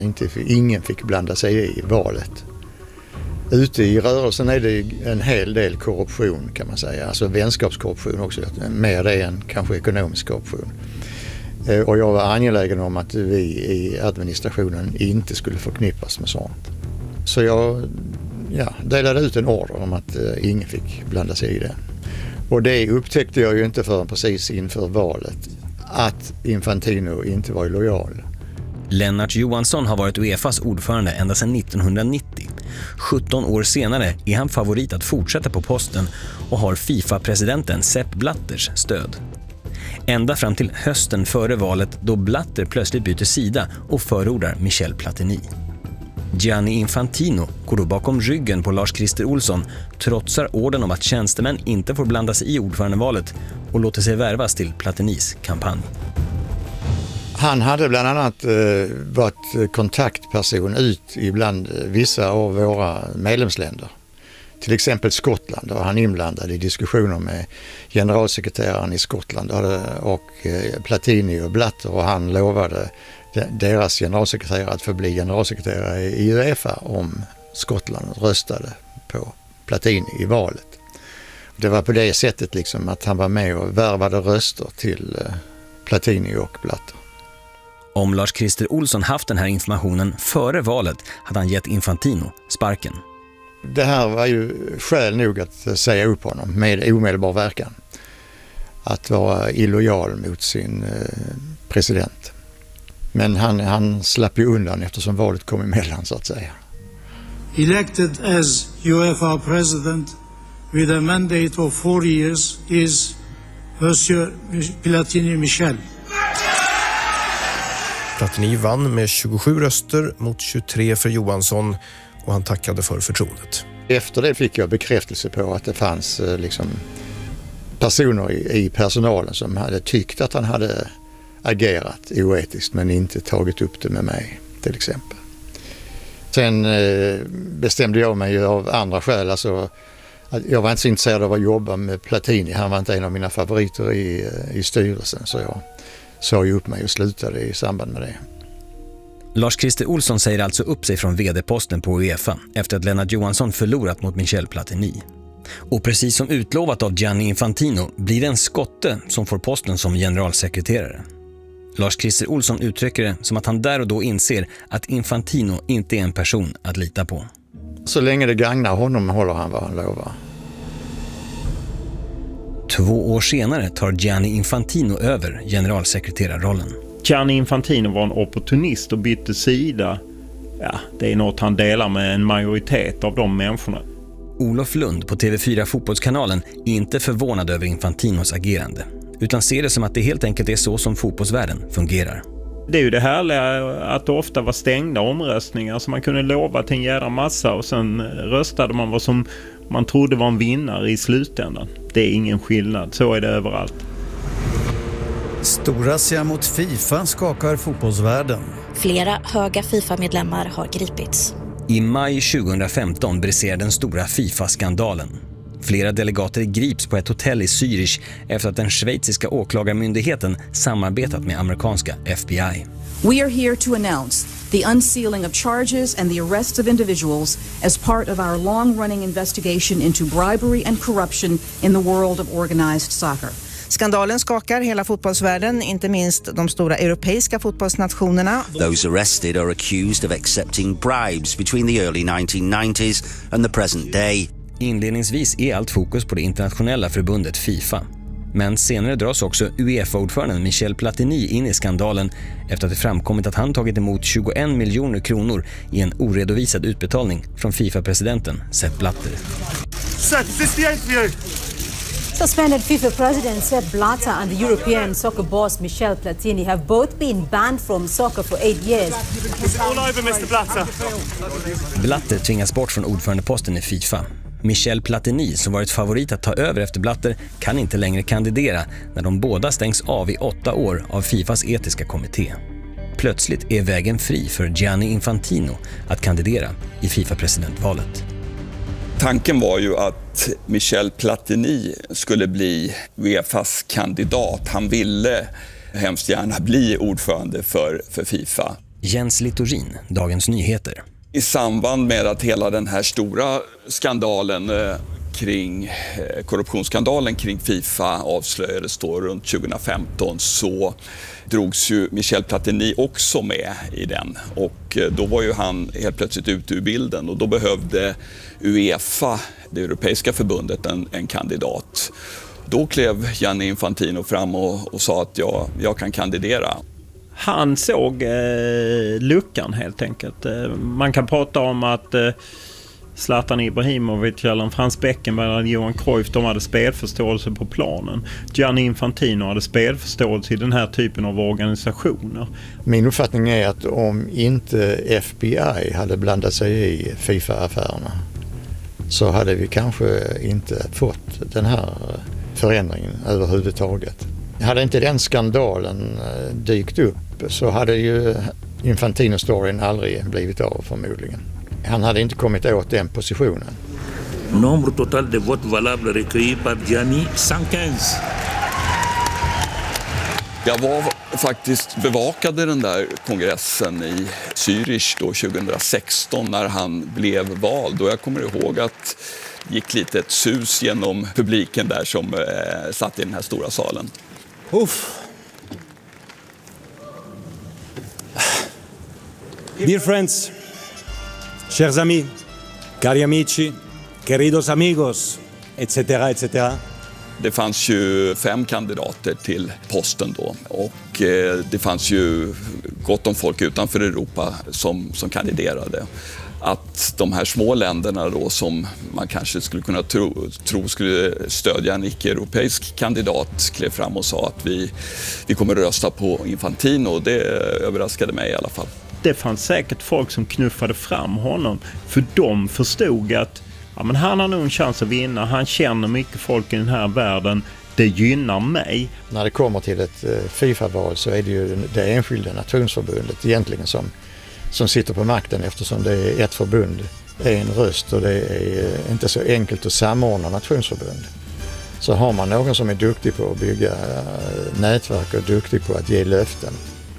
Ingen fick blanda sig i valet. Ute i rörelsen är det en hel del korruption kan man säga. Alltså vänskapskorruption också. Mer det än kanske ekonomisk korruption. Och jag var angelägen om att vi i administrationen inte skulle förknippas med sånt. Så jag delade ut en order om att ingen fick blanda sig i det. Och det upptäckte jag ju inte förrän precis inför valet. Att Infantino inte var lojal. Lennart Johansson har varit UEFAs ordförande ända sedan 1990. 17 år senare är han favorit att fortsätta på posten och har FIFA-presidenten Sepp Blatters stöd. Ända fram till hösten före valet då Blatter plötsligt byter sida och förordar Michel Platini. Gianni Infantino går då bakom ryggen på Lars-Christer Olsson, trotsar orden om att tjänstemän inte får blanda sig i ordförandevalet och låter sig värvas till Platinis kampanj. Han hade bland annat varit kontaktperson ut ibland vissa av våra medlemsländer. Till exempel Skottland, där han inblandad i diskussioner med generalsekreteraren i Skottland och Platini och Blatter, och han lovade deras generalsekreterare att få bli generalsekreterare i UEFA om Skottland röstade på Platini i valet. Det var på det sättet liksom att han var med och värvade röster till Platini och Blatter. Om Lars-Christer Olsson haft den här informationen före valet hade han gett Infantino sparken. Det här var ju skäl nog att säga upp honom med omedelbar verkan. Att vara illojal mot sin president. Men han slapp ju undan eftersom valet kom emellan så att säga. Elected as UEFA president with a mandate of 4 years is Monsieur Platini Michel. Platini vann med 27 röster mot 23 för Johansson och han tackade för förtroendet. Efter det fick jag bekräftelse på att det fanns personer i personalen som hade tyckt att han hade agerat oetiskt men inte tagit upp det med mig till exempel. Sen bestämde jag mig av andra skäl. Alltså, jag var inte så intresserad av att jobba med Platini. Han var inte en av mina favoriter i styrelsen, så jag sa ju upp mig och slutade i samband med det. Lars-Christer Olsson säger alltså upp sig från vd-posten på UEFA efter att Lennart Johansson förlorat mot Michel Platini. Och precis som utlovat av Gianni Infantino blir det en skotte som får posten som generalsekreterare. Lars-Christer Olsson uttrycker det som att han där och då inser att Infantino inte är en person att lita på. Så länge det gagnar honom håller han vad han lovar. 2 år senare tar Gianni Infantino över generalsekreterarrollen. Gianni Infantino var en opportunist och bytte sida. Ja, det är något han delar med en majoritet av de människorna. Olof Lund på TV4 Fotbollskanalen är inte förvånad över Infantinos agerande, utan ser det som att det helt enkelt är så som fotbollsvärlden fungerar. Det är ju det härliga att det ofta var stängda omröstningar så man kunde lova till en jävla massa och sen röstade man vad som man trodde var en vinnare i slutändan. Det är ingen skillnad, så är det överallt. Storrazzia mot FIFA skakar fotbollsvärlden. Flera höga FIFA-medlemmar har gripits. I maj 2015 briserar den stora FIFA-skandalen. Flera delegater grips på ett hotell i Zürich efter att den schweiziska åklagarmyndigheten samarbetat med amerikanska FBI. We are here to announce the unsealing of charges and the arrest of individuals as part of our long-running investigation into bribery and corruption in the world of organized soccer. Skandalen skakar hela fotbollsvärlden, inte minst de stora europeiska fotbollsnationerna. Those arrested are accused of accepting bribes between the early 1990s and the present day. Inledningsvis är allt fokus på det internationella förbundet FIFA. Men senare dras också UEFA-ordföranden Michel Platini in i skandalen efter att det framkommit att han tagit emot 21 miljoner kronor i en oredovisad utbetalning från FIFA-presidenten Sepp Blatter. Suspended FIFA president Sepp Blatter and the European soccer boss Michel Platini have both been banned from soccer for 8 years. All over, Mr. Blatter. Blatter tvingas bort från ordförandeposten i FIFA. Michel Platini, som varit favorit att ta över efter Blatter, kan inte längre kandidera när de båda stängs av i 8 år av FIFAs etiska kommitté. Plötsligt är vägen fri för Gianni Infantino att kandidera i FIFA-presidentvalet. Tanken var ju att Michel Platini skulle bli UEFAs kandidat. Han ville hemskt gärna bli ordförande för FIFA. Jens Littorin, Dagens Nyheter. I samband med att hela den här stora skandalen korruptionsskandalen kring FIFA avslöjades då runt 2015, så drogs ju Michel Platini också med i den. Och då var ju han helt plötsligt ute ur bilden och då behövde UEFA, det europeiska förbundet, en kandidat. Då klev Gianni Infantino fram och sa att jag kan kandidera. Han såg luckan helt enkelt. Man kan prata om att Zlatan Ibrahimovic eller Frans Beckenbauer eller Johan Cruyff, de hade spelförståelse på planen. Gianni Infantino hade spelförståelse i den här typen av organisationer. Min uppfattning är att om inte FBI hade blandat sig i FIFA-affärerna så hade vi kanske inte fått den här förändringen överhuvudtaget. Hade inte den skandalen dykt upp så hade ju Infantino-storyn aldrig blivit av förmodligen. Han hade inte kommit åt den positionen. Nombre total de votes valables recueillis par Gianni 115. Jag var faktiskt bevakade den där kongressen i Zürich då 2016 när han blev vald. Och jag kommer ihåg att det gick lite ett sus genom publiken där som satt i den här stora salen. Dear friends, chers amis, cari amici, queridos amigos, etc. etc. Det fanns ju 5 kandidater till posten då och det fanns ju gott om folk utanför Europa som kandiderade. Att de här små länderna då som man kanske skulle kunna tro skulle stödja en icke-europeisk kandidat klev fram och sa att vi kommer att rösta på Infantino. Det överraskade mig i alla fall. Det fanns säkert folk som knuffade fram honom för de förstod att men han har nog en chans att vinna. Han känner mycket folk i den här världen. Det gynnar mig. När det kommer till ett FIFA-val så är det ju det enskilda nationsförbundet egentligen som sitter på makten eftersom det är ett förbund, en röst och det är inte så enkelt att samordna nationsförbund. Så har man någon som är duktig på att bygga nätverk och duktig på att ge löften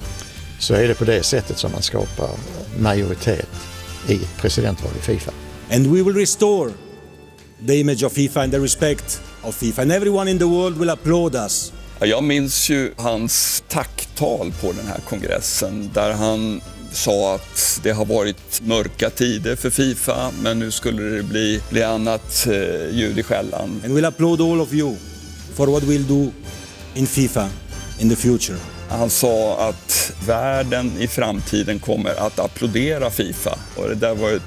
så är det på det sättet som man skapar majoritet i ett presidentval i FIFA. And we will restore the image of FIFA and the respect of FIFA. And everyone in the world will applaud us. Jag minns ju hans tacktal på den här kongressen där han sa att det har varit mörka tider för FIFA men nu skulle det bli annat ljud i skällan. And we'll applaud all of you for what we'll do in FIFA in the future. Han sa att världen i framtiden kommer att applådera FIFA och det där var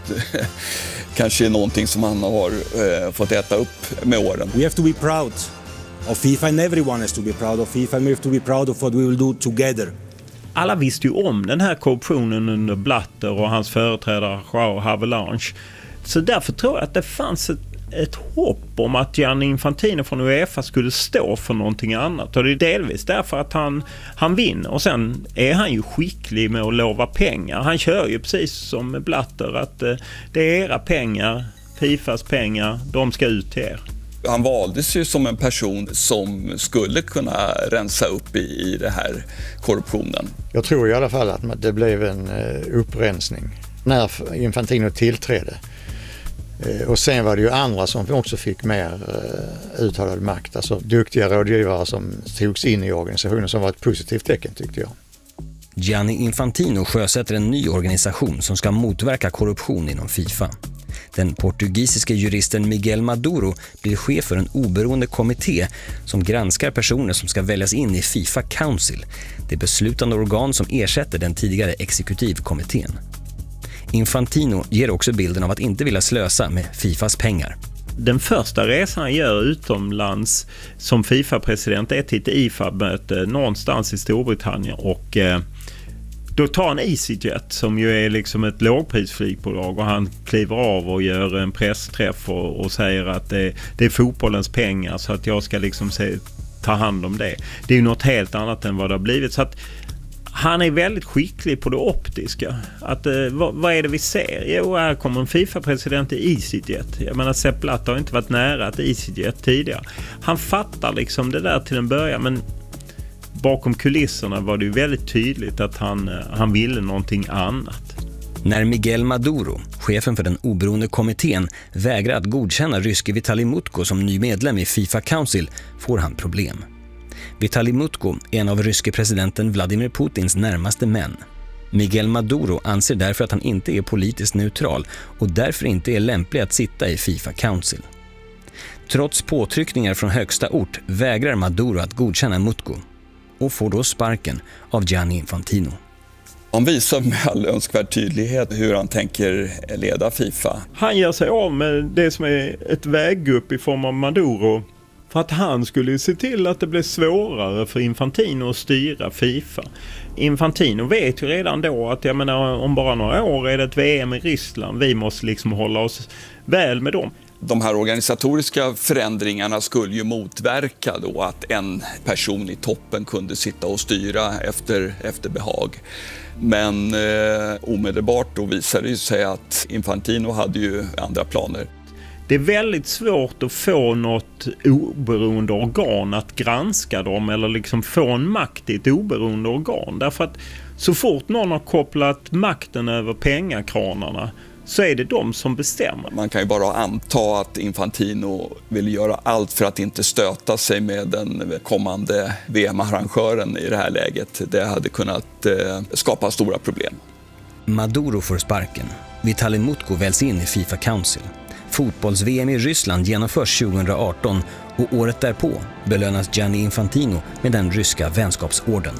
kanske någonting som han har fått äta upp med åren. We have to be proud of FIFA and everyone has to be proud of FIFA and we have to be proud of what we will do together. Alla visste ju om den här korruptionen under Blatter och hans företrädare Joao Havelange. Så därför tror jag att det fanns ett hopp om att Gianni Infantino från UEFA skulle stå för någonting annat. Och det är delvis därför att han vinner. Och sen är han ju skicklig med att lova pengar. Han kör ju precis som med Blatter att det är era pengar, FIFAs pengar, de ska ut till er. Han valdes ju som en person som skulle kunna rensa upp i det här korruptionen. Jag tror i alla fall att det blev en upprensning när Infantino tillträdde. Och sen var det ju andra som också fick mer uttalad makt. Alltså duktiga rådgivare som togs in i organisationen som var ett positivt tecken tyckte jag. Gianni Infantino sjösätter en ny organisation som ska motverka korruption inom FIFA. Den portugisiske juristen Miguel Maduro blir chef för en oberoende kommitté som granskar personer som ska väljas in i FIFA Council, det beslutande organ som ersätter den tidigare exekutivkommittén. Infantino ger också bilden av att inte vilja slösa med FIFAs pengar. Den första resan han gör utomlands som FIFA-president är till ett IFAB-möte någonstans i Storbritannien och då tar han EasyJet som ju är liksom ett lågprisflygbolag och han kliver av och gör en pressträff och säger att det är fotbollens pengar så att jag ska liksom ta hand om det. Det är ju något helt annat än vad det har blivit så att han är väldigt skicklig på det optiska. Att, vad är det vi ser? Jo, här kommer en FIFA-president i EasyJet. Jag menar, Sepp Blatter har inte varit nära ett EasyJet tidigare. Han fattar liksom det där till en början, men bakom kulisserna var det ju väldigt tydligt att han ville någonting annat. När Miguel Maduro, chefen för den oberoende kommittén, vägrar att godkänna ryske Vitalij Mutko som ny medlem i FIFA Council får han problem. Vitalij Mutko är en av ryske presidenten Vladimir Putins närmaste män. Miguel Maduro anser därför att han inte är politiskt neutral och därför inte är lämplig att sitta i FIFA Council. Trots påtryckningar från högsta ort vägrar Maduro att godkänna Mutko och får då sparken av Gianni Infantino. Han visar med all önskvärd tydlighet hur han tänker leda FIFA. Han ger sig av med det som är ett väggupp i form av Maduro för att han skulle se till att det blev svårare för Infantino att styra FIFA. Infantino vet ju redan då att om bara några år är det ett VM i Ryssland. Vi måste liksom hålla oss väl med dem. De här organisatoriska förändringarna skulle ju motverka då att en person i toppen kunde sitta och styra efter behag. Men omedelbart då visade det sig att Infantino hade ju andra planer. Det är väldigt svårt att få något oberoende organ att granska dem eller liksom få en makt i ett oberoende organ. Därför att så fort någon har kopplat makten över pengakranarna så är det de som bestämmer. Man kan ju bara anta att Infantino vill göra allt för att inte stöta sig med den kommande VM-arrangören i det här läget. Det hade kunnat skapa stora problem. Maduro får sparken. Vitalij Mutko väljs in i FIFA Council. Fotbolls-VM i Ryssland genomförs 2018 och året därpå belönas Gianni Infantino med den ryska vänskapsorden.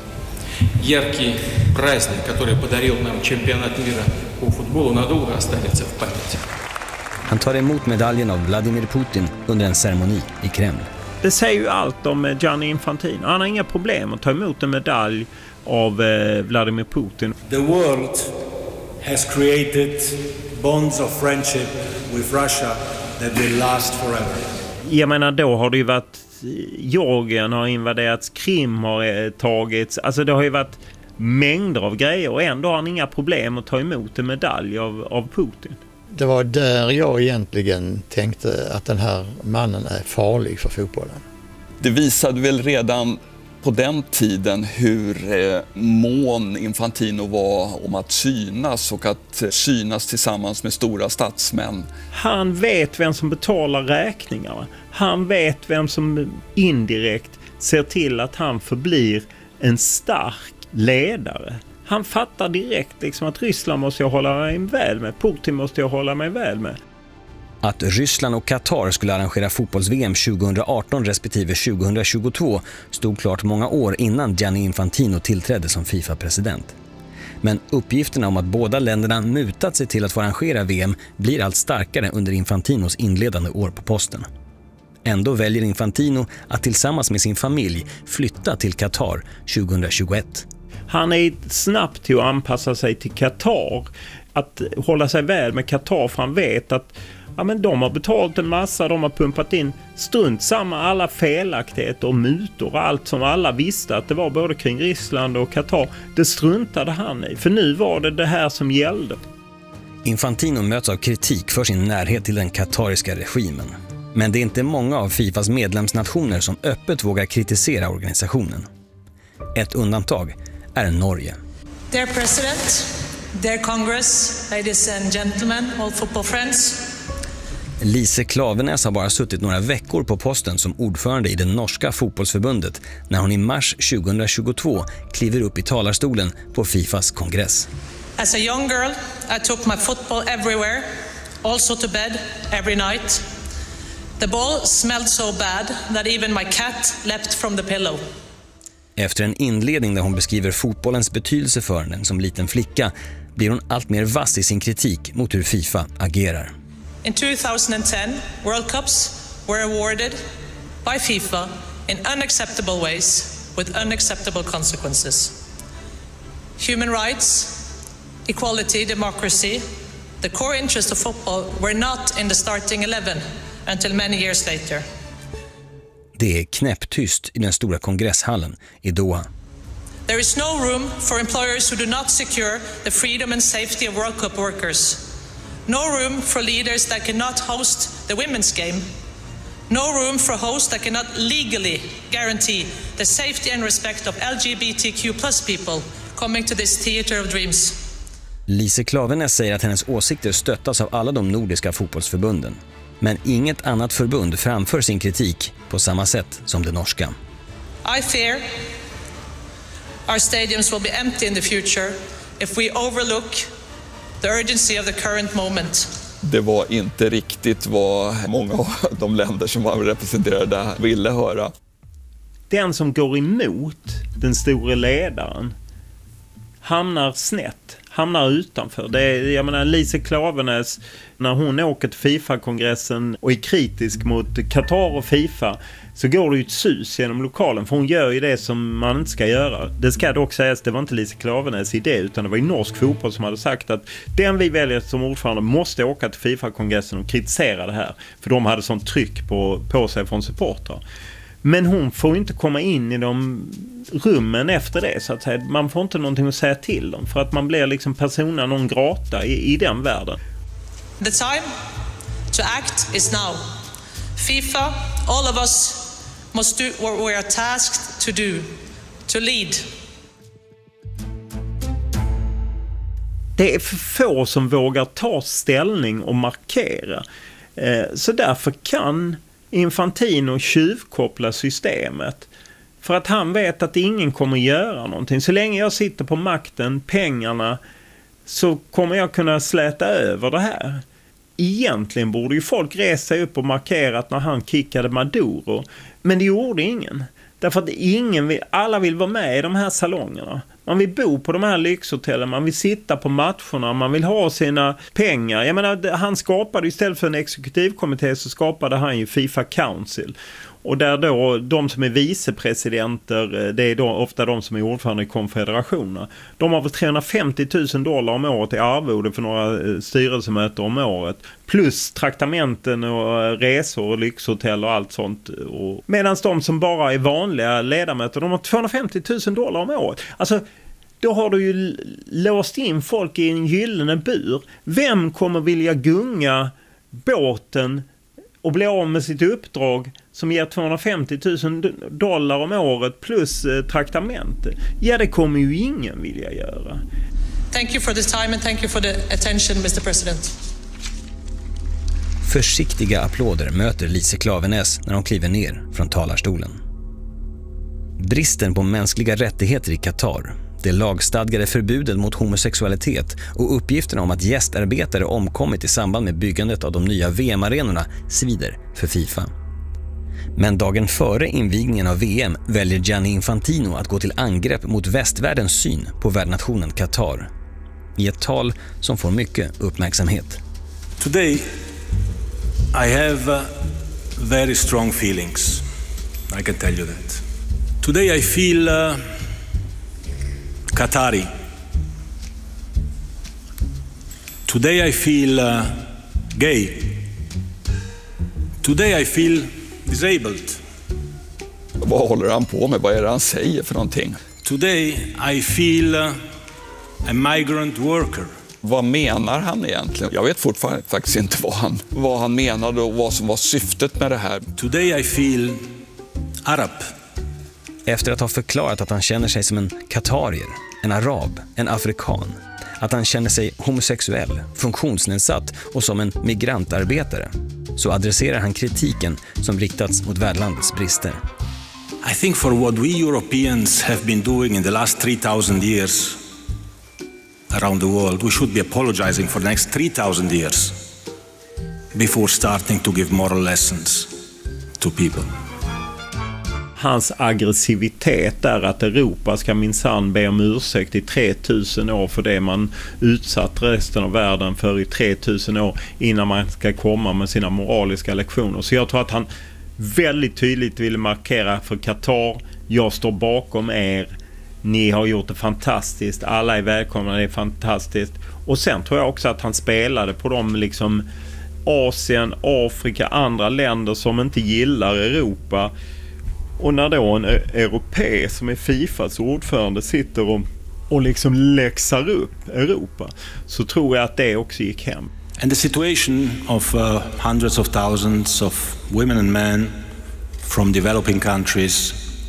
Яркий праздник, который подарил нам чемпионат мира по футболу, надолго останется в памяти. Han tar emot medaljen av Vladimir Putin under en ceremoni i Kreml. Det säger ju allt om Gianni Infantino. Han har inga problem att ta emot en medalj av Vladimir Putin. The world has created bonds of friendship with Russia that will last forever. Jag menar, då har det ju varit Georgien har invaderats, Krim har tagits. Alltså det har ju varit mängder av grejer och ändå har han inga problem att ta emot en medalj av Putin. Det var där jag egentligen tänkte att den här mannen är farlig för fotbollen. Det visade väl redan på den tiden hur mån Infantino var om att synas och att synas tillsammans med stora statsmän. Han vet vem som betalar räkningarna. Han vet vem som indirekt ser till att han förblir en stark ledare. Han fattar direkt liksom att Ryssland måste jag hålla mig väl med. Putin måste jag hålla mig väl med. Att Ryssland och Qatar skulle arrangera fotbolls-VM 2018 respektive 2022 stod klart många år innan Gianni Infantino tillträdde som FIFA-president. Men uppgifterna om att båda länderna mutat sig till att få arrangera VM blir allt starkare under Infantinos inledande år på posten. Ändå väljer Infantino att tillsammans med sin familj flytta till Qatar 2021. Han är snabbt till att anpassa sig till Qatar. Att hålla sig väl med Qatar, för han vet att de har betalat en massa, de har pumpat in strunt samma alla felaktigheter och mutor och allt som alla visste att det var både kring Ryssland och Qatar. Det struntade han i, för nu var det här som gällde. Infantino möts av kritik för sin närhet till den qatariska regimen. Men det är inte många av FIFAs medlemsnationer som öppet vågar kritisera organisationen. Ett undantag är Norge. Dear President, dear Congress, ladies and gentlemen, all football friends. Lise Klavenäs har bara suttit några veckor på posten som ordförande i det norska fotbollsförbundet när hon i mars 2022 kliver upp i talarstolen på FIFAs kongress. As a young girl, I took my football everywhere, also to bed every night. The ball smelled so bad that even my cat leapt from the pillow. Efter en inledning där hon beskriver fotbollens betydelse för henne som liten flicka blir hon allt mer vass i sin kritik mot hur FIFA agerar. In 2010, World Cups were awarded by FIFA in unacceptable ways with unacceptable consequences. Human rights, equality, democracy, the core interest of football were not in the starting 11 until many years later. Det är knäpptyst i den stora kongresshallen i Doha. There is no room for employers who do not secure the freedom and safety of World Cup workers. No room for leaders that cannot host the women's game. No room for hosts that cannot legally guarantee the safety and respect of LGBTQ+ people coming to this theater of dreams. Lise Klaveness säger att hennes åsikter stöttas av alla de nordiska fotbollsförbunden. Men inget annat förbund framför sin kritik på samma sätt som det norska. I fear our stadiums will be empty in the future if we overlook the urgency of the current moment. Det var inte riktigt vad många av de länder som var representerade ville höra. Den som går emot den stora ledaren hamnar snett, hamnar utanför. Det är, jag menar, Lise Klaveness, när hon åker till FIFA-kongressen och är kritisk mot Qatar och FIFA, så går det ju ett sus genom lokalen, för hon gör ju det som man inte ska göra. Det ska dock sägas, det var inte Lise Klaveness idé, utan det var i norsk fotboll som hade sagt att den vi väljer som ordförande måste åka till FIFA-kongressen och kritisera det här, för de hade sånt tryck på sig från supportrar. Men hon får inte komma in i de rummen efter det, så att säga. Man får inte någonting att säga till dem, för att man blir liksom persona non grata i den världen. The time to act is now. FIFA, all of us must do what we are tasked to do, to lead. Det är för få som vågar ta ställning och markera. Så därför kan Infantino tjuvkoppla systemet. För att han vet att ingen kommer göra någonting. Så länge jag sitter på makten, pengarna, så kommer jag kunna släta över det här. Egentligen borde ju folk resa sig upp och markera när han kickade Maduro. Men det gjorde ingen. Därför att alla vill vara med i de här salongerna. Man vill bo på de här lyxhotellen, man vill sitta på matcherna, man vill ha sina pengar. Jag menar, han skapade, istället för en exekutivkommitté så skapade han ju FIFA Council. Och där då de som är vicepresidenter, det är då ofta de som är ordförande i konfederationerna. De har väl $350,000 om året i arvode för några styrelsemöten om året. Plus traktamenten och resor och lyxhotell och allt sånt. Medan de som bara är vanliga ledamöter, de har $250,000 om året. Alltså, då har du ju låst in folk i en gyllene bur. Vem kommer vilja gunga båten och bli av med sitt uppdrag som ger $250,000 om året plus traktamente? Ja, det kommer ju ingen vilja göra. Thank you for the time and thank you for the attention, Mr. President. Försiktiga applåder möter Lise Klaveness när hon kliver ner från talarstolen. Bristen på mänskliga rättigheter i Qatar, det lagstadgade förbudet mot homosexualitet och uppgifterna om att gästarbetare omkommit i samband med byggandet av de nya VM-arenorna svider för FIFA. Men dagen före invigningen av VM väljer Gianni Infantino att gå till angrepp mot västvärldens syn på värdnationen Qatar. I ett tal som får mycket uppmärksamhet. Today I have very strong feelings. I can tell you that. Today I feel Qatari. Today I feel gay. Today I feel disabled. Vad håller han på med? Vad är det han säger för någonting? Today I feel a migrant worker. Vad menar han egentligen? Jag vet fortfarande faktiskt inte vad han menade och vad som var syftet med det här. Today I feel Arab. Efter att ha förklarat att han känner sig som en qatarier, en arab, en afrikan. Att han känner sig homosexuell, funktionsnedsatt och som en migrantarbetare. Så adresserar han kritiken som riktats mot värdlandets brister. I think for what we Europeans have been doing in the last 3,000 years around the world, we should be apologizing for the next 3,000 years before starting to give moral lessons to people. Hans aggressivitet är att Europa ska minsann be om ursäkt i 3000 år för det man utsatt resten av världen för i 3000 år innan man ska komma med sina moraliska lektioner. Så jag tror att han väldigt tydligt vill markera för Qatar: jag står bakom er, ni har gjort det fantastiskt, alla är välkomna, det är fantastiskt. Och sen tror jag också att han spelade på de liksom Asien, Afrika, andra länder som inte gillar Europa. Och när då en europé som är FIFAs ordförande sitter och liksom läxar upp Europa, så tror jag att det också gick hem. And the situation of hundreds of thousands of women and men from developing countries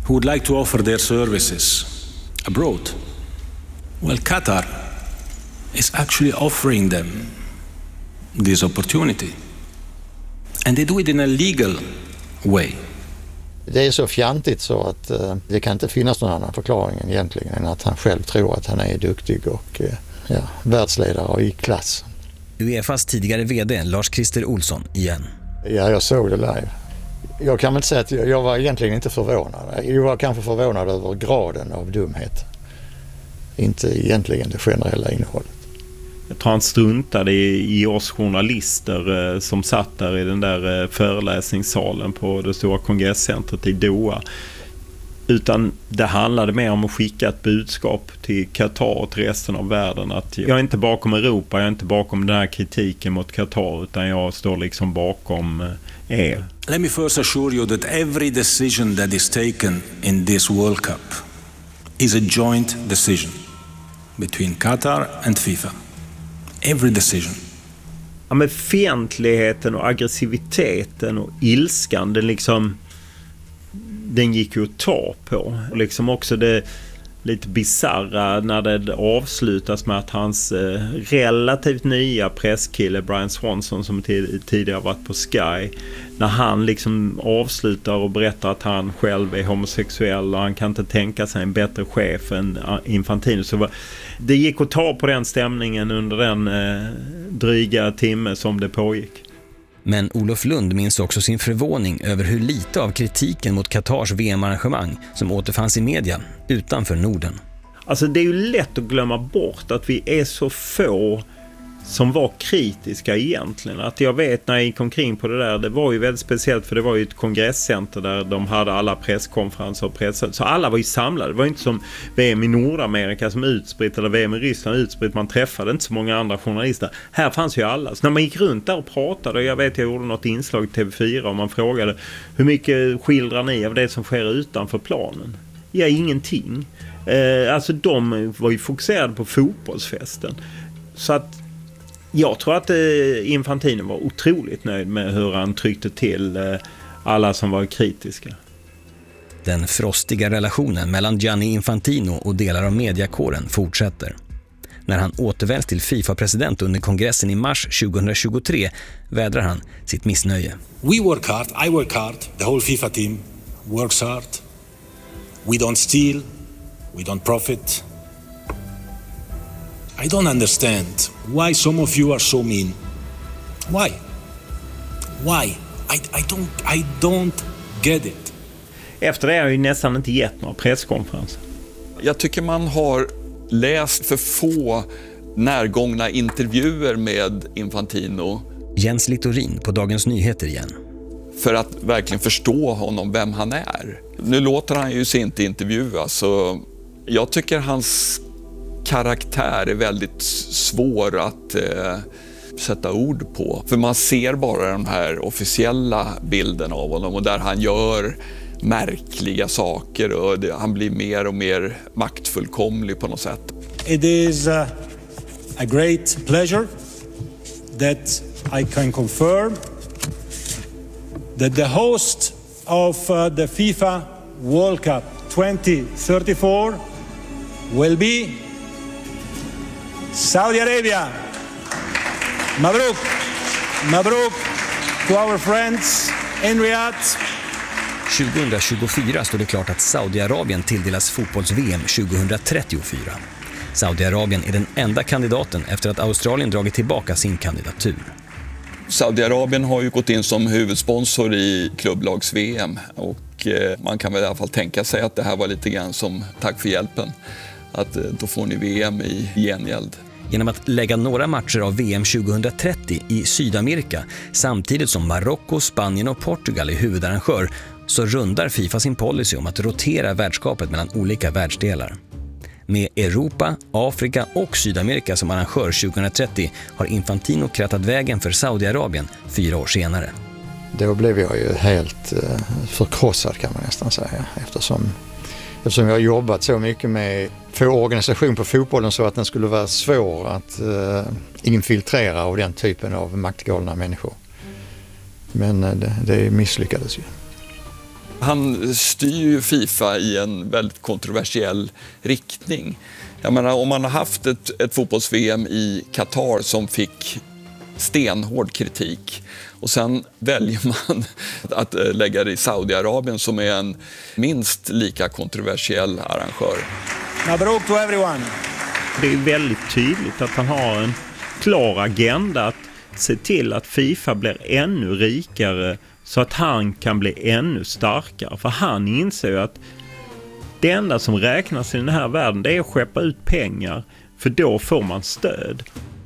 who would like to offer their services abroad. Well, Qatar is actually offering them this opportunity. And they do it in a legal way. Det är så fjantigt så att det kan inte finnas någon annan förklaring egentligen än att han själv tror att han är duktig och världsledare i klass. UEFAs tidigare vd Lars-Christer Olsson igen. Ja, jag såg det live. Jag kan väl säga att jag var egentligen inte förvånad. Jag var kanske förvånad över graden av dumhet. Inte egentligen det generella innehållet. Jag tror han struntade i oss journalister som satt där i den där föreläsningssalen på det stora kongresscentret i Doha. Utan det handlade mer om att skicka ett budskap till Qatar och till resten av världen. Att jag är inte bakom Europa, jag är inte bakom den här kritiken mot Qatar, utan jag står liksom bakom er. Let me first assure you that every decision that is taken in this World Cup is a joint decision between Qatar and FIFA. Every decision. Ja, men fientligheten och aggressiviteten och ilskan, den gick ju att ta på. Liksom också det lite bizarra när det avslutas med att hans relativt nya presskille Brian Swanson, som tidigare varit på Sky, när han liksom avslutar och berättar att han själv är homosexuell och han kan inte tänka sig en bättre chef än Infantino. Så det gick att ta på den stämningen under den dryga timme som det pågick. Men Olof Lund minns också sin förvåning över hur lite av kritiken mot Qatars VM-arrangemang som återfanns i media utanför Norden. Alltså det är ju lätt att glömma bort att vi är så få som var kritiska egentligen. Att jag vet när jag gick omkring på det där, det var ju väldigt speciellt för det var ju ett kongresscenter där de hade alla presskonferenser och så alla var ju samlade. Det var inte som VM i Nordamerika som utspritt eller VM i Ryssland utspritt, man träffade inte så många andra journalister. Här fanns ju alla. Så när man gick runt där och pratade, och jag gjorde något inslag i TV4 och man frågade hur mycket skildrar ni av det som sker utanför planen? Ja, ingenting. Alltså de var ju fokuserade på fotbollsfesten. Så att jag tror att Infantino var otroligt nöjd med hur han tryckte till alla som var kritiska. Den frostiga relationen mellan Gianni Infantino och delar av mediakåren fortsätter. När han återväljs till FIFA-president under kongressen i mars 2023 vädrar han sitt missnöje. We work hard, I work hard, the whole FIFA team works hard. We don't steal, we don't profit. I don't understand why some of you are so mean. Why? Why? I don't get it. Efter det har jag ju nästan inte gett några presskonferenser. Jag tycker man har läst för få närgångna intervjuer med Infantino. Jens Littorin på Dagens Nyheter igen. För att verkligen förstå honom, vem han är. Nu låter han ju sig inte intervjua, så jag tycker hans karaktär är väldigt svår att sätta ord på. För man ser bara den här officiella bilden av honom och där han gör märkliga saker och han blir mer och mer maktfullkomlig på något sätt. It is a great pleasure that I can confirm that the host of the FIFA World Cup 2034 will be Saudi Arabia. Mabruk. Mabruk to our friends in Riyadh. 2024 står det klart att Saudiarabien tilldelas fotbolls-VM 2034. Saudiarabien är den enda kandidaten efter att Australien dragit tillbaka sin kandidatur. Saudiarabien har ju gått in som huvudsponsor i klubblags-VM och man kan väl i alla fall tänka sig att det här var lite grann som tack för hjälpen. Att då får ni VM i gengäld. Genom att lägga några matcher av VM 2030 i Sydamerika samtidigt som Marocko, Spanien och Portugal är huvudarrangör så rundar FIFA sin policy om att rotera värdskapet mellan olika världsdelar. Med Europa, Afrika och Sydamerika som arrangör 2030 har Infantino krattat vägen för Saudiarabien 4 år senare. Då blev jag ju helt förkrossad kan man nästan säga eftersom jag har jobbat så mycket med att få organisation på fotbollen så att den skulle vara svår att infiltrera av den typen av maktgalna människor. Men det misslyckades ju. Han styr ju FIFA i en väldigt kontroversiell riktning. Jag menar, om man har haft ett fotbolls-VM i Qatar som fick stenhård kritik och sen väljer man att lägga det i Saudiarabien som är en minst lika kontroversiell arrangör. Mabruk to everyone. Det är väldigt tydligt att han har en klar agenda att se till att FIFA blir ännu rikare så att han kan bli ännu starkare. För han inser ju att det enda som räknas i den här världen, det är att skeppa ut pengar, för då får man stöd.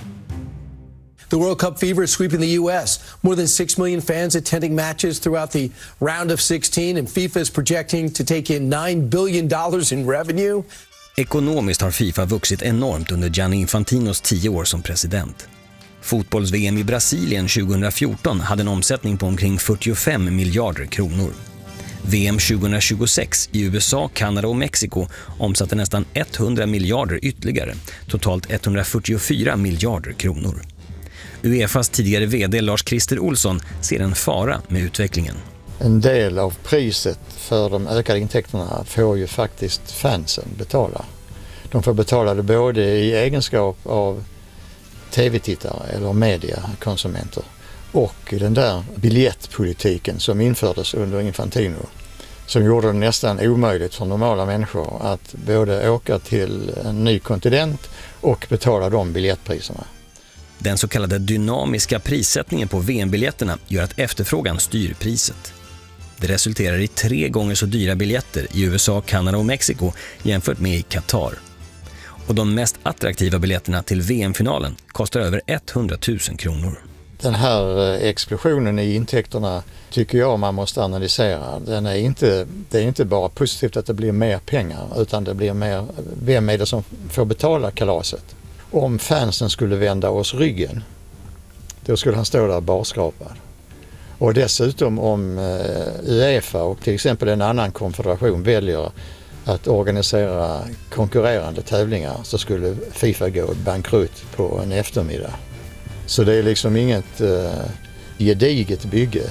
The World Cup fever is sweeping the U.S. More than 6 million fans attending matches throughout the round of 16, and FIFA is projecting to take in $9 billion in revenue. Ekonomiskt har FIFA vuxit enormt under Gianni Infantinos 10 år som president. Fotbolls-VM i Brasilien 2014 hade en omsättning på omkring 45 miljarder kronor. VM 2026 i USA, Kanada och Mexiko omsatte nästan 100 miljarder ytterligare, totalt 144 miljarder kronor. UEFAs tidigare vd Lars-Christer Olsson ser en fara med utvecklingen. En del av priset för de ökade intäkterna får ju faktiskt fansen betala. De får betala det både i egenskap av tv-tittare eller mediakonsumenter och den där biljettpolitiken som infördes under Infantino, som gjorde det nästan omöjligt för normala människor att både åka till en ny kontinent och betala de biljettpriserna. Den så kallade dynamiska prissättningen på VM-biljetterna gör att efterfrågan styr priset. Det resulterar i 3 gånger så dyra biljetter i USA, Kanada och Mexiko jämfört med i Qatar. Och de mest attraktiva biljetterna till VM-finalen kostar över 100 000 kronor. Den här explosionen i intäkterna tycker jag man måste analysera. Det är inte bara positivt att det blir mer pengar, utan det blir mer, vem är det som får betala kalaset? Om fansen skulle vända oss ryggen, då skulle han stå där barskrapad. Och dessutom om UEFA och till exempel en annan konfederation väljer att organisera konkurrerande tävlingar, så skulle FIFA gå bankrutt på en eftermiddag. Så det är liksom inget gediget bygge.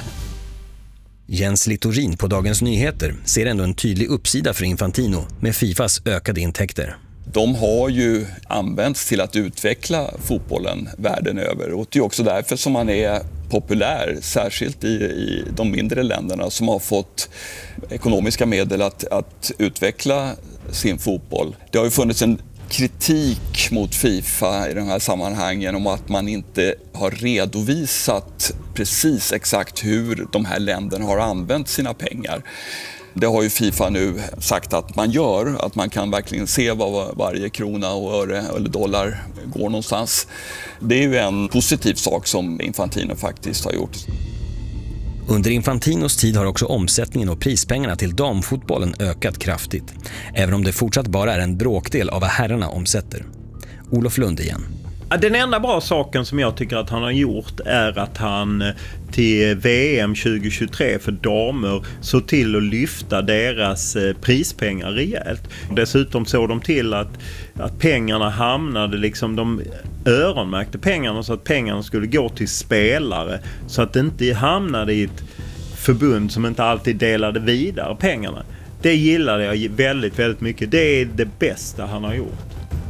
Jens Littorin på Dagens Nyheter ser ändå en tydlig uppsida för Infantino med FIFAs ökade intäkter. De har ju använts till att utveckla fotbollen världen över, och det är också därför som man är populär, särskilt i de mindre länderna som har fått ekonomiska medel att utveckla sin fotboll. Det har ju funnits en kritik mot FIFA i de här sammanhangen om att man inte har redovisat precis exakt hur de här länderna har använt sina pengar. Det har ju FIFA nu sagt att man gör, att man kan verkligen se vad varje krona och öre eller dollar går någonstans. Det är ju en positiv sak som Infantino faktiskt har gjort. Under Infantinos tid har också omsättningen och prispengarna till damfotbollen ökat kraftigt, även om det fortsatt bara är en bråkdel av vad herrarna omsätter. Olof Lund igen. Den enda bra saken som jag tycker att han har gjort är att han till VM 2023 för damer såg till att lyfta deras prispengar rejält. Dessutom såg de till att pengarna hamnade, liksom de öronmärkte pengarna så att pengarna skulle gå till spelare, så att det inte hamnade i ett förbund som inte alltid delade vidare pengarna. Det gillade jag väldigt, väldigt mycket. Det är det bästa han har gjort.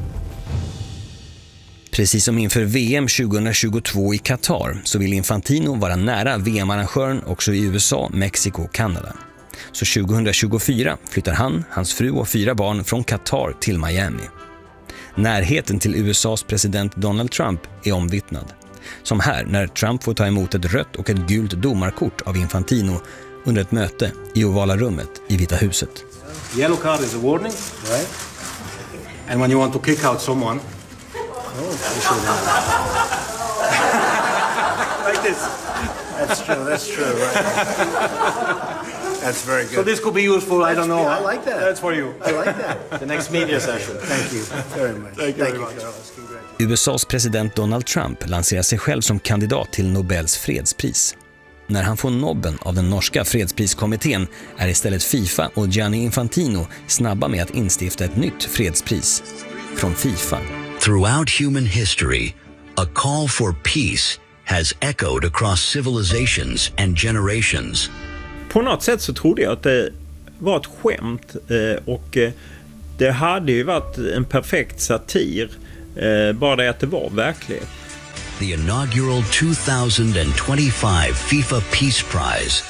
Precis som inför VM 2022 i Qatar så vill Infantino vara nära VM-arrangören också i USA, Mexiko och Kanada. Så 2024 flyttar han, hans fru och 4 barn från Qatar till Miami. Närheten till USAs president Donald Trump är omvittnad. Som här när Trump får ta emot ett rött och ett gult domarkort av Infantino under ett möte i ovala rummet i Vita huset. Yellow card is a warning, right? And when you want to kick out someone, like this. That's true, right? That's very good. So this could be useful, I don't know. I like that. That's for you. I like that. The next media session. Thank you very much. Thank you very much. USAs president Donald Trump lanserar sig själv som kandidat till Nobels fredspris. När han får nobben av den norska fredspriskommittén är istället FIFA och Gianni Infantino snabba med att instifta ett nytt fredspris från FIFA. Throughout human history, a call for peace has echoed across civilizations and generations. På något sätt så trodde jag att det var ett skämt och det hade ju varit en perfekt satir, bara det att det var verklighet. The inaugural 2025 FIFA Peace Prize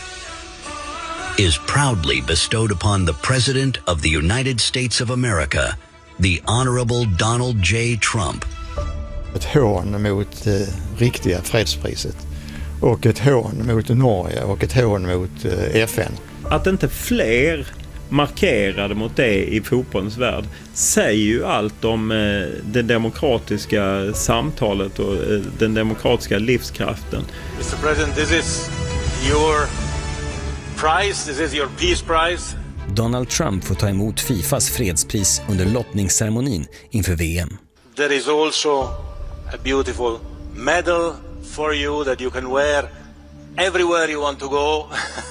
is proudly bestowed upon the President of the United States of America, the Honorable Donald J. Trump. Ett hån mot riktiga fredspriset och ett hån mot Norge och ett hån mot FN. Att inte fler markerade mot det i fotbollens värld säger ju allt om det demokratiska samtalet och den demokratiska livskraften. Mr. President, this is your prize, this is your peace prize. Donald Trump får ta emot FIFAs fredspris under lottningsceremonin inför VM. There is also a beautiful medal for you that you can wear everywhere you want to go.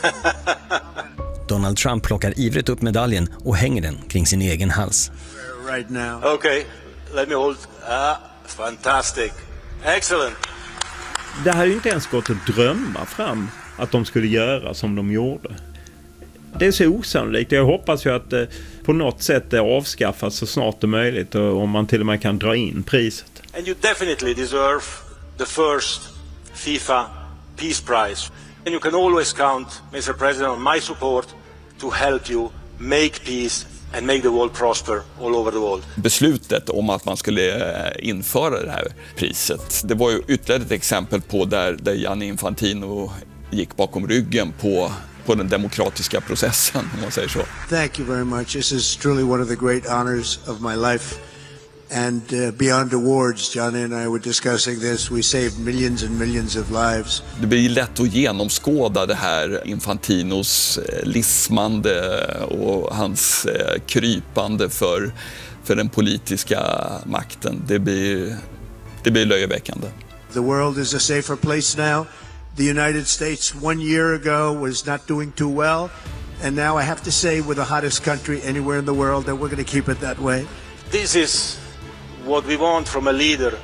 Donald Trump plockar ivrigt upp medaljen och hänger den kring sin egen hals. Right now. Okay, let me hold. Fantastic. Excellent. Det hade ju inte ens gått att drömma fram att de skulle göra som de gjorde. Det är så osannolikt. Jag hoppas ju att på något sätt det avskaffas så snart det är möjligt och om man till och med kan dra in priset. And you definitely deserve the first FIFA Peace Prize. And you can always count, Mr. President, on my support to help you make peace and make the world prosper all over the world. Beslutet om att man skulle införa det här priset, det var ju ytterligare ett exempel på där Gianni Infantino gick bakom ryggen på den demokratiska processen, om man säger så. Thank you very much. This is truly one of the great honors of my life. And beyond awards, Johnny and I were discussing this. We saved millions and millions of lives. Det blir lätt att genomskåda det här Infantinos lismande och hans krypande för den politiska makten. Det blir löjeväckande. The world is a safer place now. The United States 1 year ago was not doing too well. And now I have to say we're the hottest country anywhere in the world, and we're going to keep it that way. This is what we want from a leader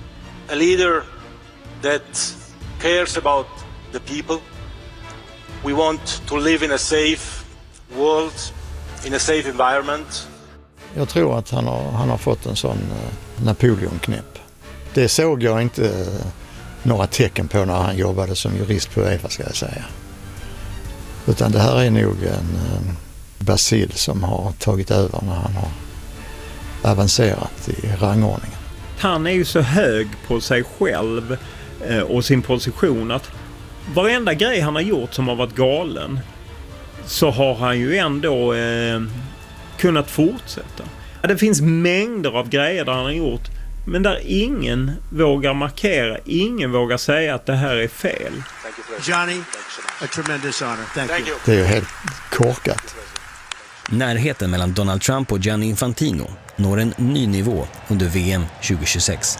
that cares about the people. We want to live in a safe world, in a safe environment. Jag tror att han har fått en sån Napoleon-knäpp. Det såg jag inte några tecken på när han jobbade som jurist på UEFA, ska jag säga. Utan det här är nog en bacill som har tagit över när han har avancerat i rangordningen. Han är ju så hög på sig själv och sin position att varenda grej han har gjort som har varit galen så har han ju ändå kunnat fortsätta. Det finns mängder av grejer där han har gjort, men där ingen vågar markera, ingen vågar säga att det här är fel. Johnny, a tremendous honor. Thank you. Det är ju helt korkat. Närheten mellan Donald Trump och Gianni Infantino når en ny nivå under VM 2026.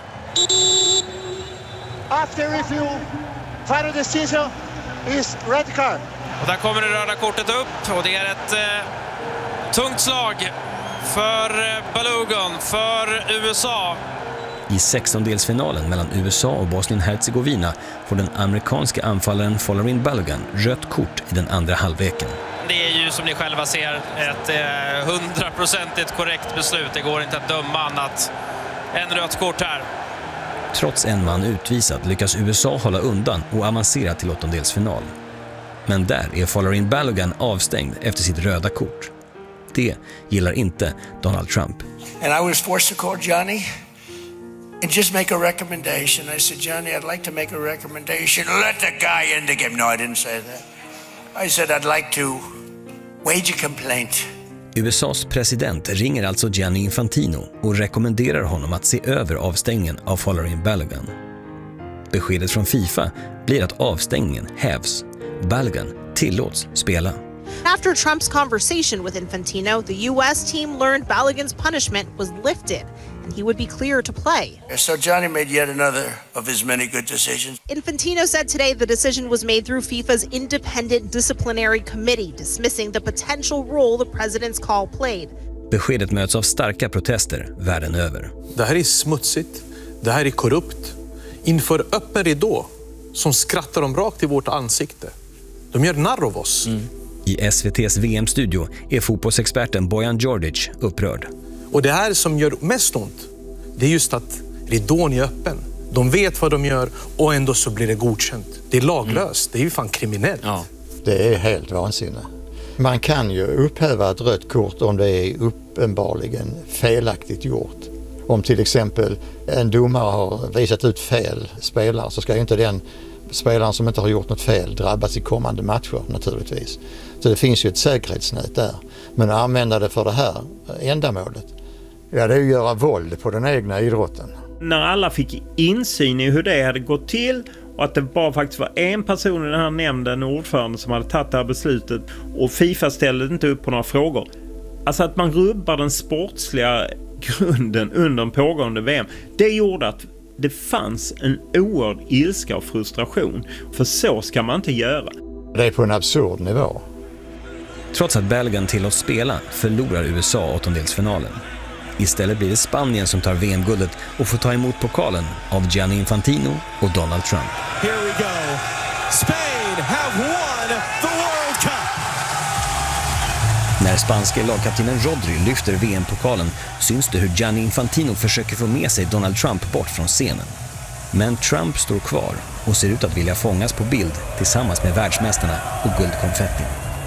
After review, final decision is red card. Och där kommer det röda kortet upp och det är ett tungt slag för Balogun, för USA. I 16-delsfinalen mellan USA och Bosnien-Hercegovina får den amerikanska anfallaren Folarin Balogun rött kort i den andra halvleken. Det är ju som ni själva ser ett 100% korrekt beslut. Det går inte att döma annat än rött kort här. Trots en man utvisad lyckas USA hålla undan och avancera till åttondelsfinal. Men där är Folarin Balogun avstängd efter sitt röda kort. Det gillar inte Donald Trump. And I was forced to call Johnny and just make a recommendation. I said, Johnny, I'd like to make a recommendation. Let the guy in the game. No, I didn't say that. I said I'd like to wage a complaint. USAs president ringer alltså Gianni Infantino och rekommenderar honom att se över avstängningen av Folarin Balogun. Beskedet från FIFA blir att avstängningen hävs. Balogun tillåts spela. After Trump's conversation with Infantino, the U.S. team learned Balogun's punishment was lifted and he would be clear to play. So Johnny made yet another of his many good decisions. Infantino said today the decision was made through FIFA's independent disciplinary committee, dismissing the potential role the president's call played. Beskedet möts av starka protester världen över. Det här är smutsigt, det här är korrupt. Inför öppen ridå som skrattar de rakt i vårt ansikte. De gör narr av oss. I SVT:s VM-studio är fotbollsexperten Bojan Djordjic upprörd. Och det här som gör mest ont, det är just att ridån är öppen. De vet vad de gör och ändå så blir det godkänt. Det är laglöst, det är ju fan kriminellt. Ja. Det är helt vansinne. Man kan ju upphäva ett rött kort om det är uppenbarligen felaktigt gjort. Om till exempel en domare har visat ut fel spelare så ska ju inte den spelaren som inte har gjort något fel drabbas i kommande matcher naturligtvis. Så det finns ju ett säkerhetsnät där. Men att använda det för det här ändamålet, ja, det är att göra våld på den egna idrotten. När alla fick insyn i hur det hade gått till och att det bara faktiskt var en person i den här nämnden, ordförande, som hade tagit det här beslutet och FIFA ställde inte upp på några frågor. Alltså att man rubbar den sportsliga grunden under en pågående VM, det gjorde att det fanns en oerhörd ilska och frustration. För så ska man inte göra. Det är på en absurd nivå. Trots att Belgien tillåts spela förlorar USA åttondelsfinalen. Istället blir det Spanien som tar VM-guldet och får ta emot pokalen av Gianni Infantino och Donald Trump. Here we go. Spain have won the World Cup. När spanske lagkaptenen Rodri lyfter VM-pokalen syns det hur Gianni Infantino försöker få med sig Donald Trump bort från scenen. Men Trump står kvar och ser ut att vilja fångas på bild tillsammans med världsmästarna och guldkonfetti.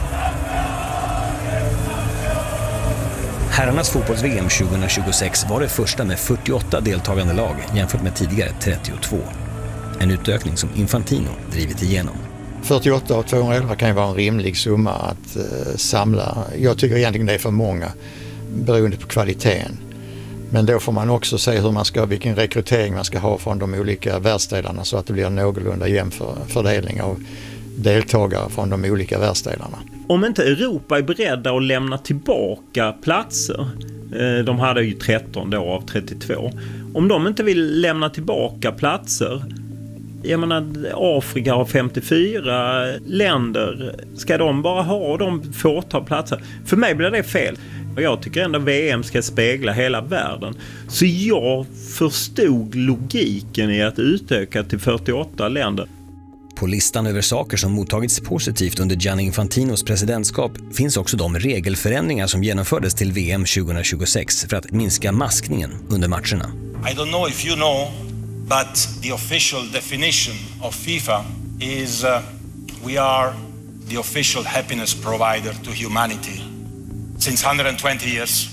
Herrarnas fotbolls-VM 2026 var det första med 48 deltagande lag jämfört med tidigare 32. En utökning som Infantino drivit igenom. 48 och 211 kan ju vara en rimlig summa att samla. Jag tycker egentligen det är för många beroende på kvaliteten. Men då får man också se hur man ska, vilken rekrytering man ska ha från de olika världsdelarna så att det blir en någorlunda jämn fördelning av deltagare från de olika världsdelarna. Om inte Europa är beredda att lämna tillbaka platser, de hade ju 13 då av 32, om de inte vill lämna tillbaka platser, jag menar Afrika har 54 länder, ska de bara ha de fåtal platser? För mig blir det fel. Och jag tycker ändå VM ska spegla hela världen. Så jag förstod logiken i att utöka till 48 länder. På listan över saker som mottagits positivt under Gianni Infantinos presidentskap finns också de regelförändringar som genomfördes till VM 2026 för att minska maskningen under matcherna. I don't know if you know, but the official definition of FIFA is we are the official happiness provider to humanity since 120 years.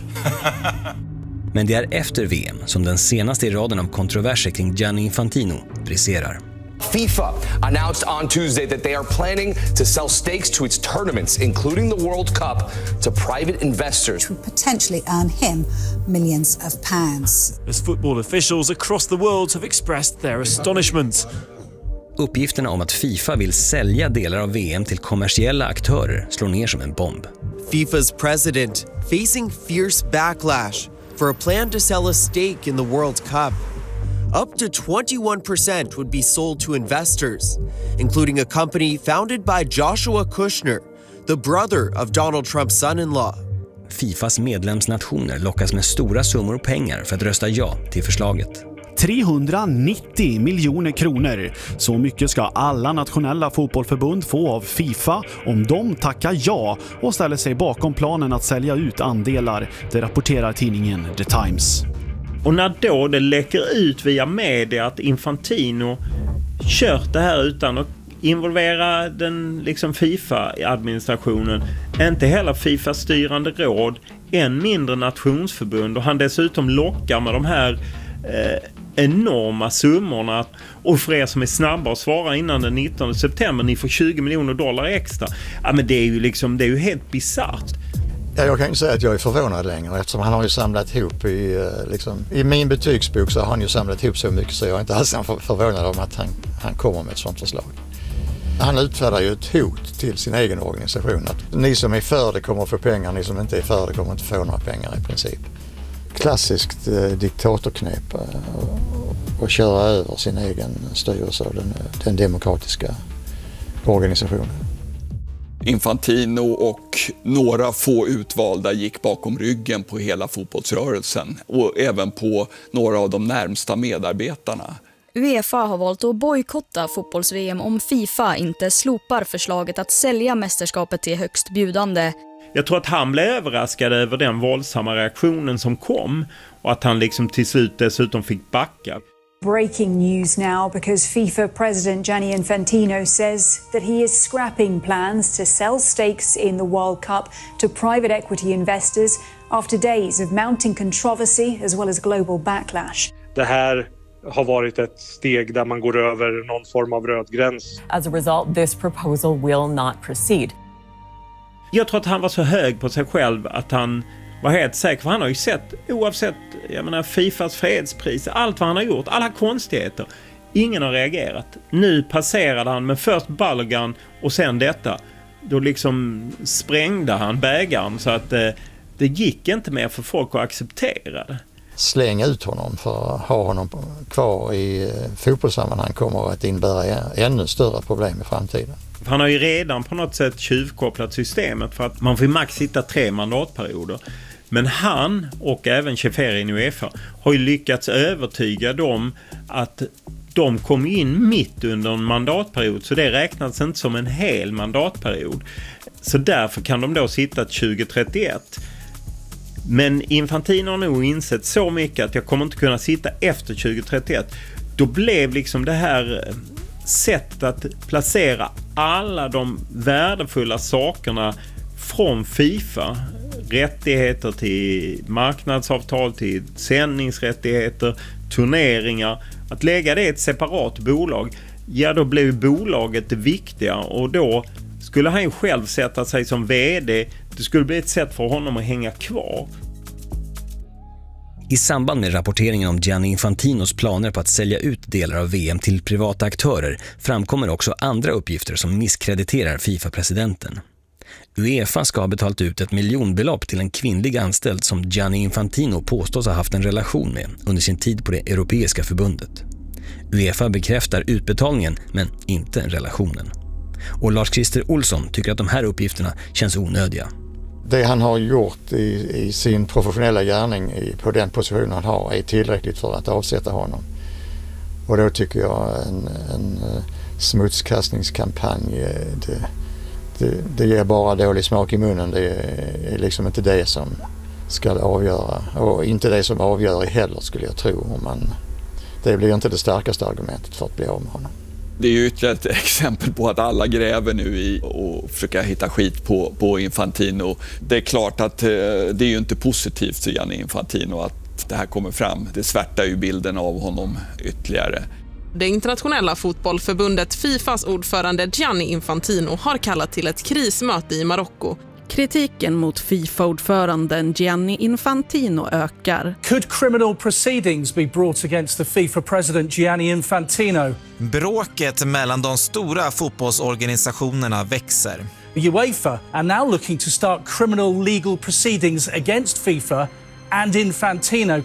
Men det är efter VM som den senaste i raden av kontroverser kring Gianni Infantino briserar. FIFA announced on Tuesday that they are planning to sell stakes to its tournaments, including the World Cup, to private investors. Would potentially earn him millions of pounds. As football officials across the world have expressed their astonishment. Uppgifterna om att FIFA vill sälja delar av VM till kommersiella aktörer slår ner som en bomb. FIFA's president facing fierce backlash for a plan to sell a stake in the World Cup. Up to 21% would be sold to investors, including a company founded by Joshua Kushner, the brother of Donald Trumps son-in-law. FIFAs medlemsnationer lockas med stora summor pengar för att rösta ja till förslaget. 390 miljoner kronor. Så mycket ska alla nationella fotbollförbund få av FIFA om de tackar ja och ställer sig bakom planen att sälja ut andelar. Det rapporterar tidningen The Times. Och när då det läcker ut via media att Infantino kört det här utan att involvera den liksom FIFA-administrationen, inte hela FIFAs styrande råd, än mindre nationsförbund, och han dessutom lockar med de här enorma summorna. Och för er som är snabba att svara innan den 19 september, ni får $20 miljoner extra. Ja, men det är ju liksom, det är ju helt bizarrt. Ja, jag kan inte säga att jag är förvånad längre eftersom han har ju samlat ihop i min betygsbok så har han ju samlat ihop så mycket så jag är inte alls förvånad om att han kommer med ett sånt förslag. Han utfärdar ju ett hot till sin egen organisation att ni som är för det kommer att få pengar, ni som inte är för det kommer inte få några pengar i princip. Klassiskt diktatorknep och köra över sin egen styrelse och den demokratiska organisationen. Infantino och några få utvalda gick bakom ryggen på hela fotbollsrörelsen och även på några av de närmsta medarbetarna. UEFA har valt att bojkotta fotbolls-VM om FIFA inte slopar förslaget att sälja mästerskapet till högst bjudande. Jag tror att han blev överraskad över den våldsamma reaktionen som kom och att han liksom till slut dessutom fick backa. Breaking news now because FIFA President Gianni Infantino says that he is scrapping plans to sell stakes in the World Cup to private equity investors after days of mounting controversy as well as global backlash. Det här har varit ett steg där man går över någon form av röd gräns. As a result, this proposal will not proceed. Jag tror att han var så hög på sig själv att han var helt säker. För han har ju sett, oavsett FIFAs fredspris, allt vad han har gjort, alla konstigheter. Ingen har reagerat. Nu passerade han med först Balogun och sen detta. Då liksom sprängde han bägaren så att det gick inte mer för folk att acceptera det. Släng ut honom, för att ha honom kvar i fotbollssammanhang kommer att innebära ännu större problem i framtiden. Han har ju redan på något sätt tjuvkopplat systemet för att man får max sitta 3 mandatperioder. Men han och även Ceferin i UEFA har ju lyckats övertyga dem att de kom in mitt under en mandatperiod, så det räknas inte som en hel mandatperiod. Så därför kan de då sitta 2031. Men Infantino har nog insett så mycket att jag kommer inte kunna sitta efter 2031. Då blev liksom det här sättet att placera alla de värdefulla sakerna från FIFA, rättigheter till marknadsavtal, till sändningsrättigheter, turneringar, att lägga det i ett separat bolag, ja då blev bolaget det viktiga och då skulle han ju själv sätta sig som vd. Det skulle bli ett sätt för honom att hänga kvar. I samband med rapporteringen om Gianni Infantinos planer på att sälja ut delar av VM till privata aktörer framkommer också andra uppgifter som misskrediterar FIFA-presidenten. UEFA ska ha betalt ut ett miljonbelopp till en kvinnlig anställd som Gianni Infantino påstås ha haft en relation med under sin tid på det Europeiska förbundet. UEFA bekräftar utbetalningen men inte relationen. Och Lars-Christer Olsson tycker att de här uppgifterna känns onödiga. Det han har gjort i sin professionella gärning på den position han har är tillräckligt för att avsätta honom. Och då tycker jag en smutskastningskampanj, det ger bara dålig smak i munnen. Det är liksom inte det som ska avgöra. Och inte det som avgör heller, skulle jag tro. Det blir inte det starkaste argumentet för att bli av med honom. Det är ju ytterligare ett exempel på att alla gräver nu i och försöker hitta skit på Infantino. Det är klart att det är ju inte positivt för Gianni Infantino att det här kommer fram. Det svärtar ju bilden av honom ytterligare. Det internationella fotbollförbundet FIFAs ordförande Gianni Infantino har kallat till ett krismöte i Marocko. Kritiken mot FIFA-ordföranden Gianni Infantino ökar. Could criminal proceedings be brought against the FIFA president Gianni Infantino? Bråket mellan de stora fotbollsorganisationerna växer. UEFA are now looking to start criminal legal proceedings against FIFA and Infantino.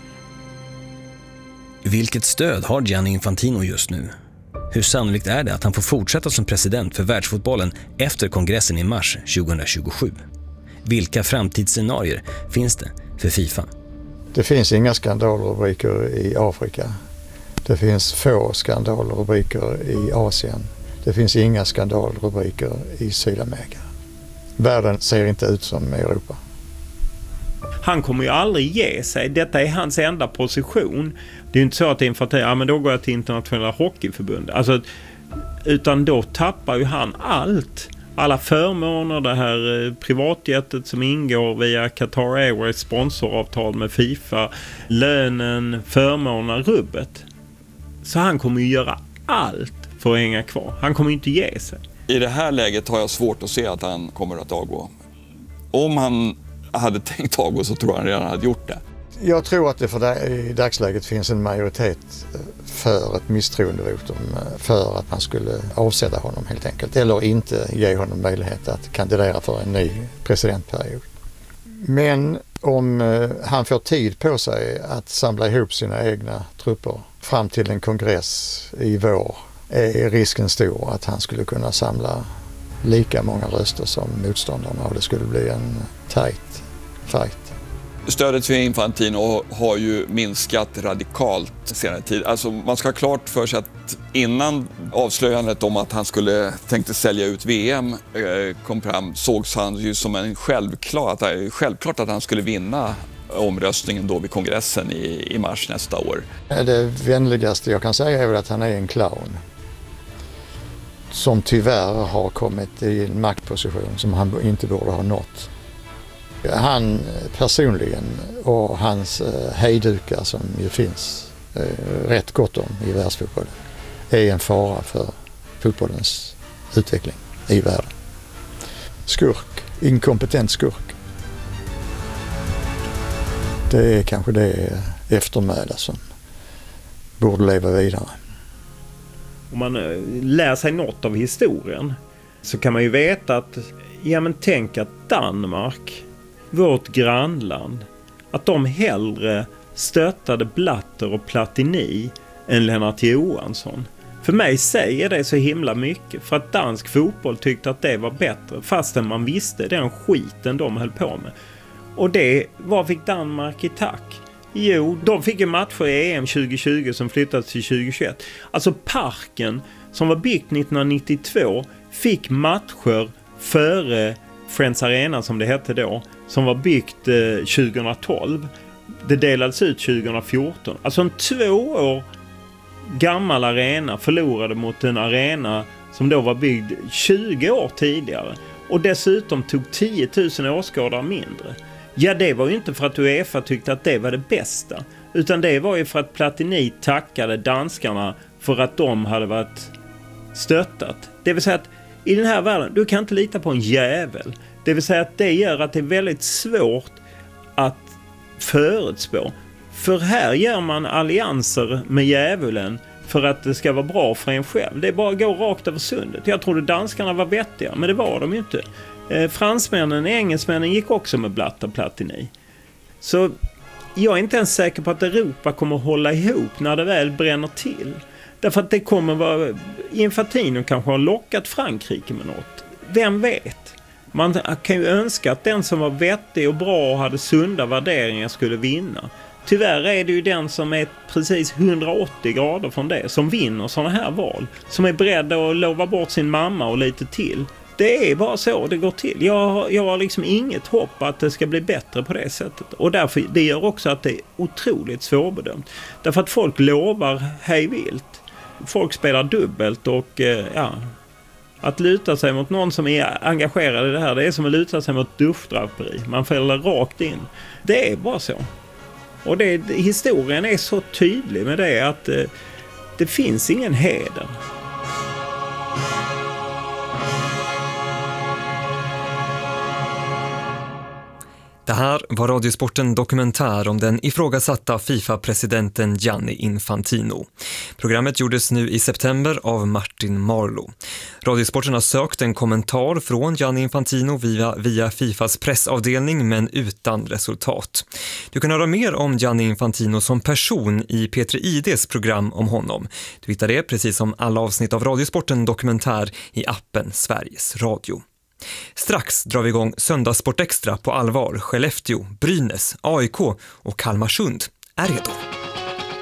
Vilket stöd har Gianni Infantino just nu? Hur sannolikt är det att han får fortsätta som president för världsfotbollen efter kongressen i mars 2027? Vilka framtidsscenarier finns det för FIFA? Det finns inga skandalrubriker i Afrika. Det finns få skandalrubriker i Asien. Det finns inga skandalrubriker i Sydamerika. Världen ser inte ut som Europa. Han kommer ju aldrig ge sig. Detta är hans enda position. Det är ju inte så att Infantino, men då går jag till internationella hockeyförbund. Alltså, utan då tappar ju han allt. Alla förmåner, det här privatjetet som ingår via Qatar Airways sponsoravtal med FIFA, lönen, förmånerna, rubbet. Så han kommer ju göra allt för att hänga kvar. Han kommer ju inte ge sig. I det här läget har jag svårt att se att han kommer att avgå. Om han hade tänkt avgå så tror jag han redan hade gjort det. Jag tror att det i dagsläget finns en majoritet för ett misstroendevotum för att man skulle avsätta honom helt enkelt. Eller inte ge honom möjlighet att kandidera för en ny presidentperiod. Men om han får tid på sig att samla ihop sina egna trupper fram till en kongress i vår är risken stor att han skulle kunna samla lika många röster som motståndarna och det skulle bli en tight fight. Stödet för Infantino har ju minskat radikalt senare tid. Alltså man ska ha klart för sig att innan avslöjandet om att han tänkte sälja ut VM kom fram, sågs han ju som en självklart att han skulle vinna omröstningen då vid kongressen i mars nästa år. Det vänligaste jag kan säga är väl att han är en clown som tyvärr har kommit i en maktposition som han inte borde ha nått. Han personligen och hans hejdukar som ju finns rätt gott om i världsfotbollen är en fara för fotbollens utveckling i världen. Skurk, inkompetent skurk. Det är kanske det eftermäle som borde leva vidare. Om man lär sig något av historien så kan man ju veta att, tänk att Danmark, vårt grannland, att de hellre stöttade Blatter och Platini än Lennart Johansson. För mig säger det så himla mycket, för att dansk fotboll tyckte att det var bättre fastän man visste den skiten de höll på med. Och vad fick Danmark i tack? Jo, de fick en match i EM 2020 som flyttades till 2021. Alltså Parken som var byggt 1992 fick matcher före Friends Arena som det hette då, som var byggt 2012. Det delades ut 2014. Alltså en 2 år gammal arena förlorade mot en arena som då var byggd 20 år tidigare. Och dessutom tog 10 000 åskådare mindre. Ja, det var ju inte för att UEFA tyckte att det var det bästa. Utan det var ju för att Platini tackade danskarna för att de hade varit stöttat. Det vill säga att i den här världen, du kan inte lita på en jävel. Det vill säga att det gör att det är väldigt svårt att förutspå. För här gör man allianser med djävulen för att det ska vara bra för en själv. Det är bara att gå rakt över sundet. Jag trodde danskarna var vettiga, men det var de ju inte. Fransmännen, engelsmännen gick också med Blatter och Platini. Så jag är inte ens säker på att Europa kommer att hålla ihop när det väl bränner till. Därför att det kommer vara... Infantino kanske har lockat Frankrike med något. Vem vet? Man kan ju önska att den som var vettig och bra och hade sunda värderingar skulle vinna. Tyvärr är det ju den som är precis 180 grader från det som vinner sådana här val. Som är beredd att lova bort sin mamma och lite till. Det är bara så det går till. Jag har liksom inget hopp att det ska bli bättre på det sättet. Och därför, det gör också att det är otroligt svårbedömt. Därför att folk lovar hej vilt. Folk spelar dubbelt och att luta sig mot någon som är engagerad i det här, det är som att luta sig mot duschdraperi. Man fäller rakt in. Det är bara så. Och historien är så tydlig med det att det finns ingen heder. Det här var Radiosporten dokumentär om den ifrågasatta FIFA-presidenten Gianni Infantino. Programmet gjordes nu i september av Martin Marlow. Radiosporten har sökt en kommentar från Gianni Infantino via FIFAs pressavdelning men utan resultat. Du kan höra mer om Gianni Infantino som person i Petri Ides program om honom. Du hittar det precis som alla avsnitt av Radiosporten dokumentär i appen Sveriges Radio. Strax drar vi igång Söndagssport Extra på allvar. Skellefteå, Brynäs, AIK och Kalmarsund är redo.